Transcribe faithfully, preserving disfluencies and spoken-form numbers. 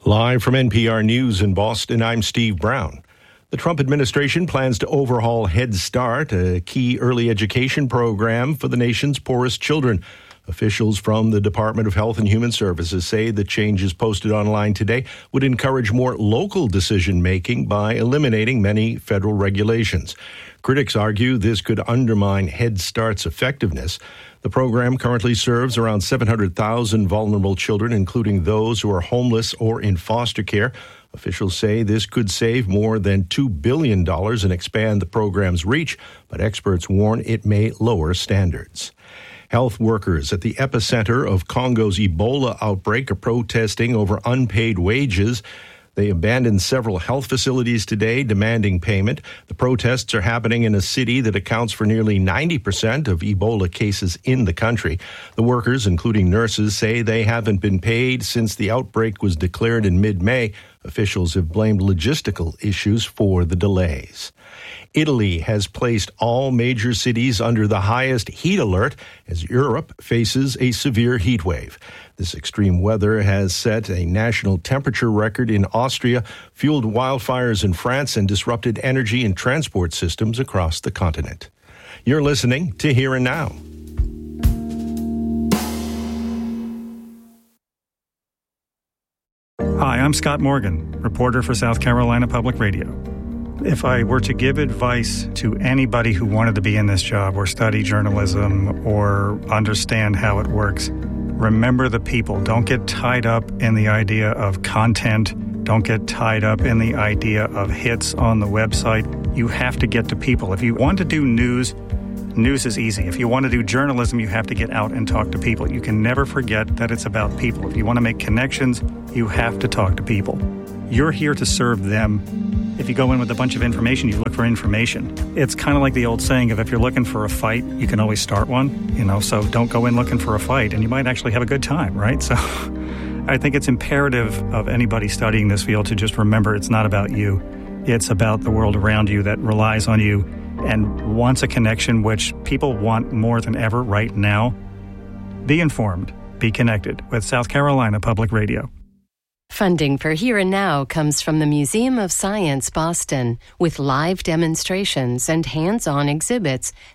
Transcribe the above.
Live from N P R News in Boston, I'm Steve Brown. The Trump administration plans to overhaul Head Start, a key early education program for the nation's poorest children. Officials from the Department of Health and Human Services say the changes posted online today would encourage more local decision-making by eliminating many federal regulations. Critics argue this could undermine Head Start's effectiveness. The program currently serves around seven hundred thousand vulnerable children, including those who are homeless or in foster care. Officials say this could save more than two billion dollars and expand the program's reach, but experts warn it may lower standards. Health workers at the epicenter of Congo's Ebola outbreak are protesting over unpaid wages. They abandoned several health facilities today, demanding payment. The protests are happening in a city that accounts for nearly ninety percent of Ebola cases in the country. The workers, including nurses, say they haven't been paid since the outbreak was declared in mid-May. Officials have blamed logistical issues for the delays. Italy has placed all major cities under the highest heat alert as Europe faces a severe heat wave. This extreme weather has set a national temperature record in Austria, fueled wildfires in France, and disrupted energy and transport systems across the continent. You're listening to Here and Now. Hi, I'm Scott Morgan, reporter for South Carolina Public Radio. If I were to give advice to anybody who wanted to be in this job or study journalism or understand how it works, remember the people. Don't get tied up in the idea of content. Don't get tied up in the idea of hits on the website. You have to get to people. If you want to do news, news is easy. If you want to do journalism, you have to get out and talk to people. You can never forget that it's about people. If you want to make connections, you have to talk to people. You're here to serve them. If you go in with a bunch of information, you look for information. It's kind of like the old saying of if you're looking for a fight, you can always start one, you know, so don't go in looking for a fight and you might actually have a good time, right? So I think it's imperative of anybody studying this field to just remember it's not about you. It's about the world around you that relies on you and wants a connection, which people want more than ever right now. Be informed. Be connected with South Carolina Public Radio. Funding for Here and Now comes from the Museum of Science, Boston. With live demonstrations and hands-on exhibits,